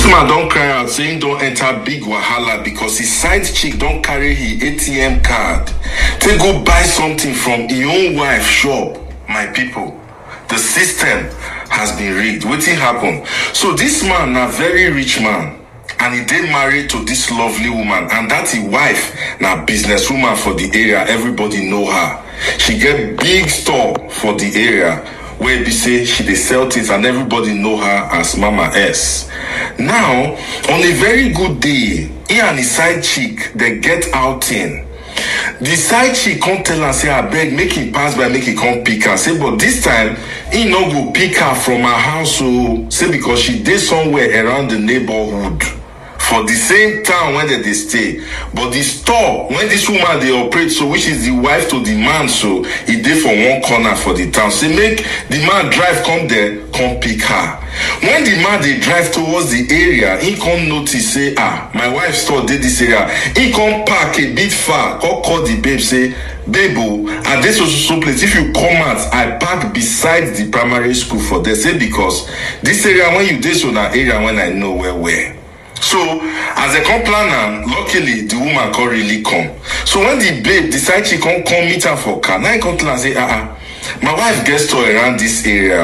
man don't cry out saying don't enter big wahala because his side chick don't carry his ATM card to go buy something from his own wife shop. My people, the system has been rigged. Wetin happen? So this man, a very rich man, and he did married to this lovely woman, and that his wife, now businesswoman for the area. Everybody know her. She get big store for the area where they say she dey sell things, and everybody know her as Mama S. Now, on a very good day, he and his side chick, they get outing. The side chick come tell her, say, I beg, make it pass by, make it come pick her. Say, but this time, he no go pick her from her house, so say because she did somewhere around the neighborhood. For the same town when they stay, but the store when this woman they operate, so which is the wife to the man, so he did for one corner for the town. So make the man drive come there, come pick her. When the man they drive towards the area, he come notice say, my wife's store did this area. He come park a bit far, call the babe, say, Babo, and this was so place. If you come out, I park beside the primary school for this. Say because this area when you this on that area when I know where. So, as a come plan, luckily, the woman can't really come. So, when the babe decide she can't come meet her for car, now I come tell her, say, my wife gets store around this area.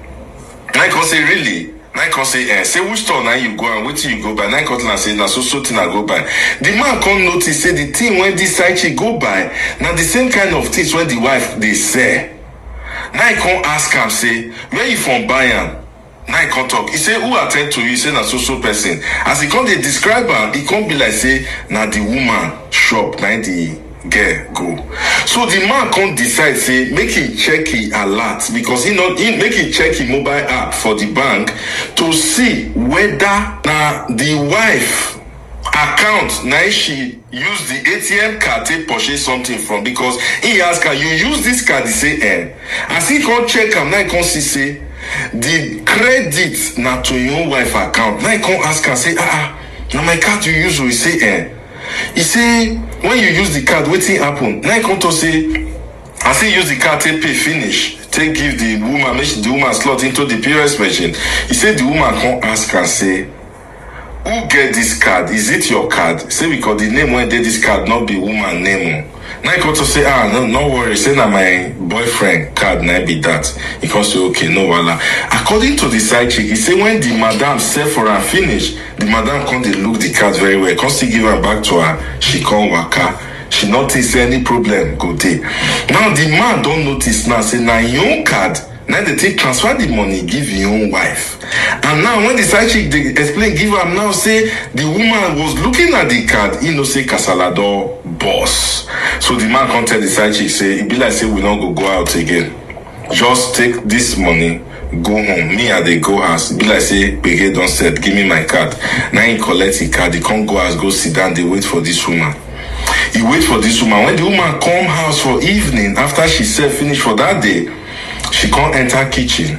Now I can say, really? Now I can say, say which store now you go and wait till you go by. Now I can tell her, say, now so thing I go by. The man can't notice, say, the thing when this side she go by, now the same kind of things when the wife, they say. Now I can't ask him, say, where you from buy Now he can't talk. He say, who attend to you? He say, na so person. As he can't describe her, he can't be like, say, na the woman shop, na the girl go. So the man can't decide, say, make him check his alert, because he make him check his mobile app for the bank to see whether na the wife account, now she use the ATM card to purchase something from, because he ask her, you use this card? He say, As he can't check him, now he can't see, say, the credit na to your wife account. Now I come ask her, say, now my card you use, we say, He say, when you use the card, what thing happen? Now I come to say, I say use the card, take pay finish, take give the woman, make the woman slot into the POS machine. He said the woman come ask her, say, who get this card? Is it your card? Say, because the name when they this card not be woman name. Now I come to say, no worry, say na my boyfriend card, now be that. He comes to, okay, no wala. According to the side chick, he say when the madam sell for her finish, the madam come they look the card very well. Come still give her back to her, she come waka. She notice any problem, go day. Now the man don't notice now, say na your own card. Now they take transfer the money, give your own wife. And now when the side chick they explain, give her now, say the woman was looking at the card, he no say Casalado boss. So the man can't tell the side chick, say, it be like say we not go out again. Just take this money, go home. Me and they go house. It be like say, Bege don't said, give me my card. Now he collect the card, he can't go house, go sit down, they wait for this woman. He wait for this woman. When the woman come house for evening, after she said finish for that day, she can't enter kitchen.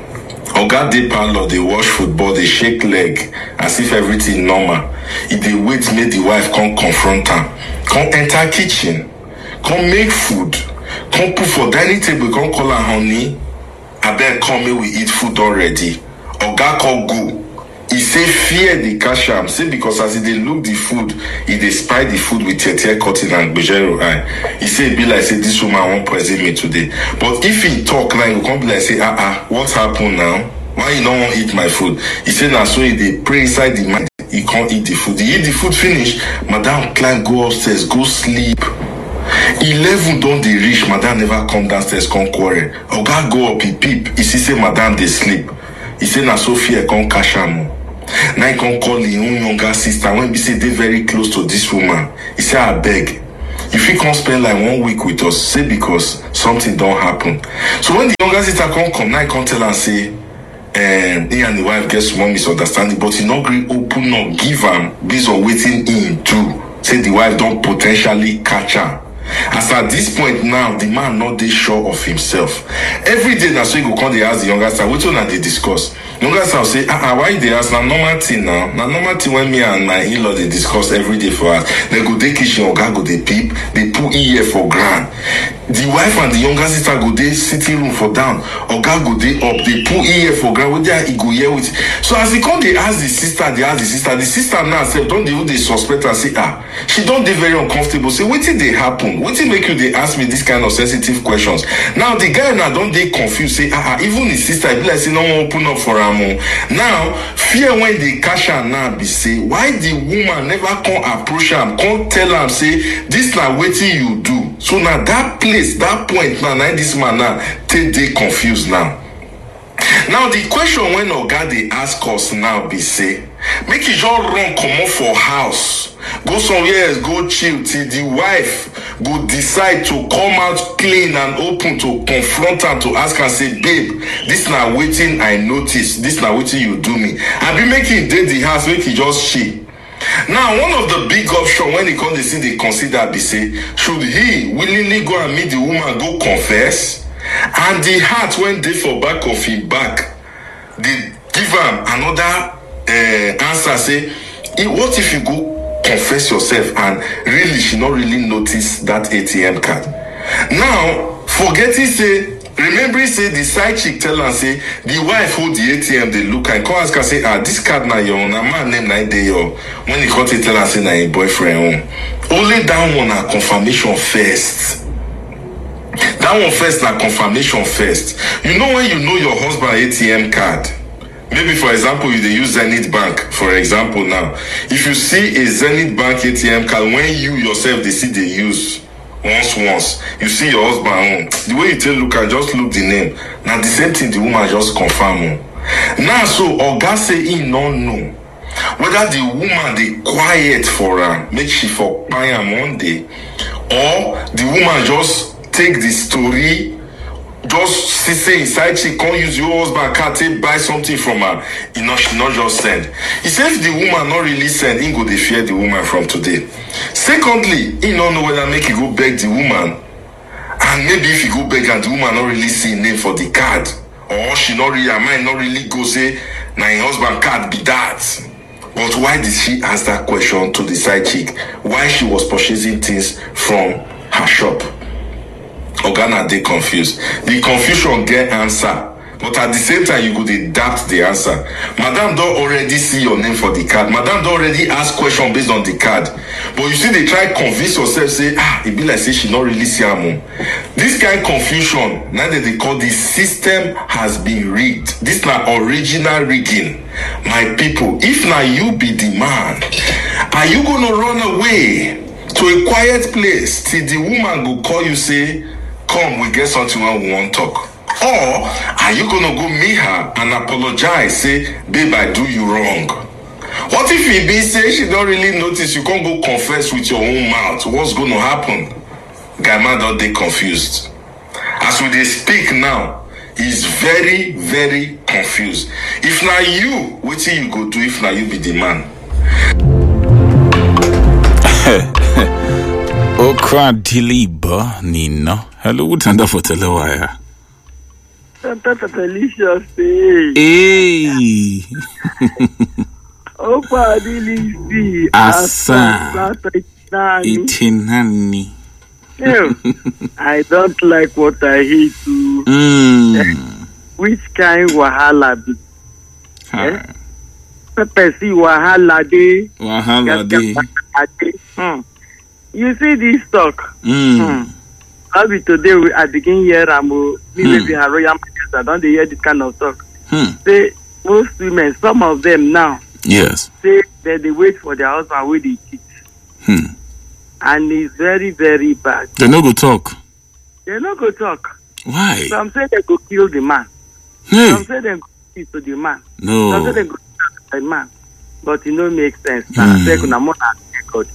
Oga dey parlor, they watch football, they shake leg as if everything normal. If they wait, make the wife come confront her. Come enter kitchen, come make food, come put for dining table, come call her honey. I beg come make we eat food already. Oga call go. He say fear the cash am. Say because as he dey look the food, he dey spy the food with tear cutting and bejero eye. He say be like say this woman won't poison me today. But if he talk like he come be like say what happened now? Why you don't want to eat my food? He say now so he dey pray inside the mind. He can't eat the food. He eat the food finish. Madam climb go upstairs, go sleep. 11 don't they reach. Madam never come downstairs, come quarrel. Oga go up, he peep. He see say madam they sleep. He say na Sophia come cash am. Now he can call his own younger sister when we say they very close to this woman. He say, I beg, if you can't spend like 1 week with us, say because something don't happen. So when the younger sister come, now he can't tell her say, he and the wife get small misunderstanding, but he not agree open up, give him based on waiting in too. Say the wife don't potentially catch her. As at this point now, the man not dey sure of himself. Every day now, so he go come they ask the younger sister, which one are they discuss? Younger sister say, why they ask? Na normal thing now. Na normal thing when me and my in-law they discuss every day for us. They go dey kitchen, oga go dey peep, they put ear for ground. The wife and the younger sister go dey sitting room for down. Oga go dey up, they put ear for ground. What they go hear with. So as they come, they ask the sister. The sister now say, don't they suspect and say, she don't dey very uncomfortable. Say, what did they happen? What did make you they ask me this kind of sensitive questions? Now the guy now don't they confused. Say, even his sister, be like say no one open up for him. Now fear when they catch her now be say, why the woman never come approach him, come tell him say this na wetin you do. So now that place, that point now this man now take they confused now. Now the question when oga they ask us now be say, make it just run comot for house, go somewhere else, go chill till the wife go decide to come out clean and open to confront her, to ask her say, babe, this na wetin I notice, this na wetin you do me. I be making dey the house, make it just chill. Now one of the big options when it comes to see they consider be say, should he willingly go and meet the woman, go confess? And the heart when they for back of him back, they give him another answer, say, what if you go confess yourself and really she not really notice that ATM card? Now forgetting say, remembering say the side chick tell her say the wife hold the ATM, they look and come ask her say, this card na your own, a man name 9 day your. When he got it, tell her say na your boyfriend own. Only that one na confirmation first. That one first na confirmation first. You know when you know your husband ATM card, maybe for example you dey use Zenith Bank for example now. If you see a Zenith Bank ATM card when you yourself they see they use once, you see your husband own, the way you take look and just look the name. Now the same thing the woman just confirm. Now so oga say he no know whether the woman they quiet for her, make she for buy am one day, or the woman just take the story, just say inside she can't use your husband card to buy something from her. She not just send. He says if the woman not really send, he go dey fear the woman from today. Secondly, he don't know whether make he go beg the woman, and maybe if he go beg and the woman not really see name for the card, or she not really, her mind not really go say na her husband card be that. But why did she ask that question to the side chick? Why she was purchasing things from her shop? Ogana they confused. The confusion get answer, but at the same time you could adapt the answer. Madam don't already see your name for the card. Madam don't already ask question based on the card. But you see they try convince yourself say, it be like say she not really see her. This kind of confusion, now that they call the system has been rigged. This na original rigging. My people, if now you be the man, are you gonna run away to a quiet place till the woman go call you say, come, we get something when we want to talk? Or are you gonna go meet her and apologize, say, babe, I do you wrong? What if he be say she don't really notice, you can't go confess with your own mouth? What's gonna happen? Guy man don't they confused. As we they speak now, he's very, very confused. If now you, what till you go do if now you be the man? Okra Diliba Nina. Hello, Tanda for Telewire. Santa delicious. Hey. Okra Dilibi. Asa. Itinani. I don't like what I hear too. Which kind wahala be? Pepsi wahala de. Wahala de. You see this talk. I'll be today I begin hear me maybe her royal majesty. I don't hear this kind of talk. Say most women, some of them now, yes, say that they wait for their husband with the cheat. And it's very, very bad. They no go talk. They no go talk. Why? Some say they go kill the man. Some say they go kill to the man. No. Some say they go kill the man. But it no make sense. God.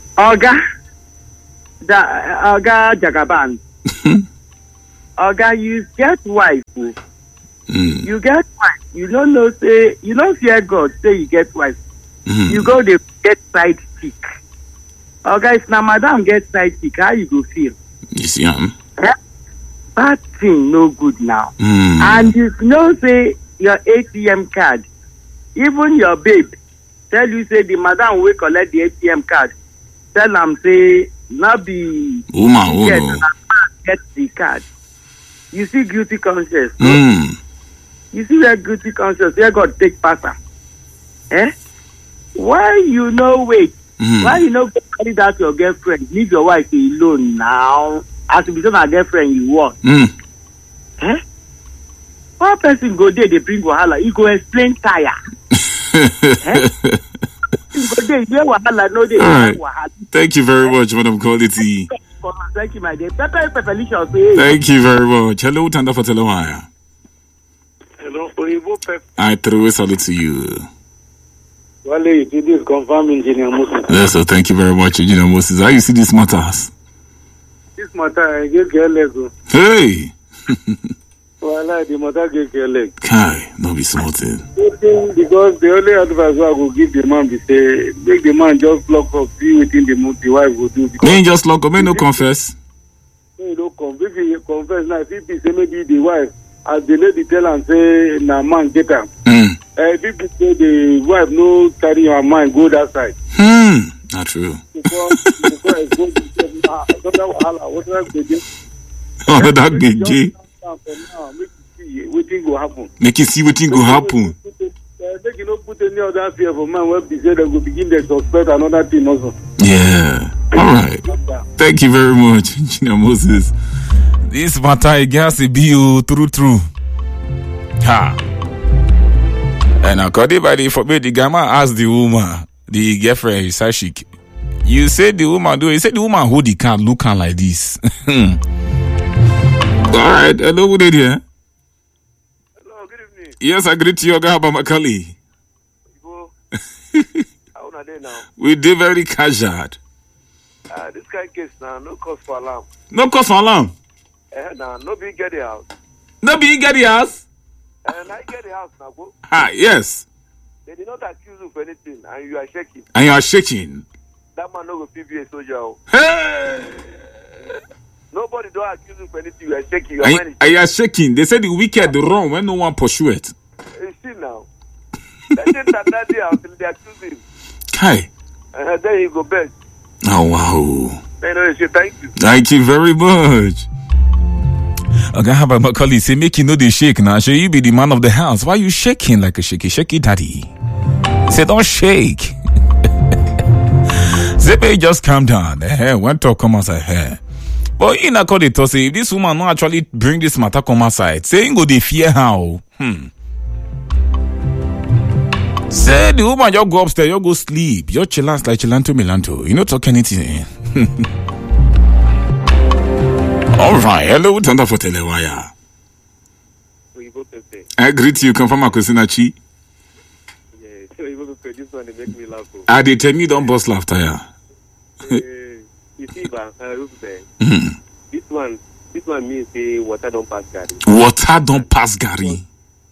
Oga Jagaban. Oga, you get wife. You get wife. You don't know, say, you don't fear God, say you get wife. You go, they get side chick. Oga, if na madam get side chick, how you go feel? You see, That thing no good now. And you know, say, your ATM card. Even your babe tell you say the madam will collect the ATM card. Tell am say not be woman get the card. You see guilty conscience. Mm. You see that guilty conscience. Where God take passer. Why you no wait? Why you no go carry that your girlfriend? Leave your wife alone now. As you become a girlfriend, you want. One person go there, they bring wahala. You go explain tire. You go there, you wahala, no day. Right. Wahala. Thank you very much, Madam Quality. Thank you, my dear. Pepper, Thank you very much. Hello, Tanda for Telewaya. Hello, Oyibo Pep. I throw a salute to you. Wale, you did this confirm Engineer Moses. Yes, so thank you very much, Engineer Moses. How you see this matters? This matter, I get your leg. Hey! Wale, the matter get your leg. Kai, no be smarting. Because the only advice I will give the man be say, make the man just lock up, see within the wife will do. May just lock up, may no confess. May no confess. If he confess now, if he say maybe the wife, as the lady tell and say, na man get am. People say the wife no carry her mind go that side. Not true. That big J. Make you see what go happen. Make you not put any other fear for man. When they say they will begin to suspect another thing also. Yeah. All right. Thank you very much, Engineer Moses. This matter against the BO true. Ha. And according by the information, the gamma asked the woman, the girlfriend, Sashik, you said the woman do it. You said the woman hold the card looking like this. All right. Hello, good day. Hello, good evening. Yes, I greet you, Ogaba Makali. How are they now? We did very casual. This kind of case now, no cause for alarm. No cause for alarm. Now, no be get the house. No be get the house. And I get the house now, go. Yes. They did not accuse you of anything, and you are shaking. And you are shaking. That man no go be a soldier. Hey! Nobody don't accuse you of anything. You are shaking. And you are shaking. They say the wicked run when no one pursue it. You see now. That day until they accuse him. Kai. And then he go best. Oh wow. Then they say thank you. Thank you very much. Okay, how about my colleague say make you know they shake now? Should you be the man of the house? Why are you shaking like a shaky daddy? Say don't shake. Say baby, just calm down. When talk come outside. But in according to say if this woman not actually bring this matter come outside, saying go they fear how. Say the woman just go upstairs, you go sleep, you chillance like chilanto milanto. You not talk anything. All right, hello, Tanda for Telewaya. I greet you, confirm Akosinachi. Yeah, so you go this one, they make me laugh. They tell me don't bust laughter, yeah. You see, this one means say water don't pass Gary. Water don't pass Gary.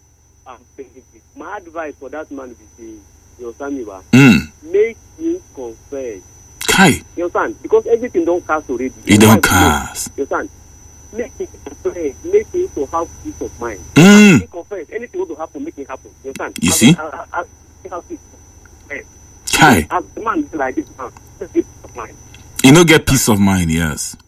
My advice for that man is say, you understand me, make him confess. Kai. You understand? Because everything don't cast already. It don't cast. You understand? Make him confess. Make him to have peace of mind. Make him confess. Anything will happen, make it happen. You understand? You see? Kai. As the man like this man, peace of mind. You don't get peace of mind, yes.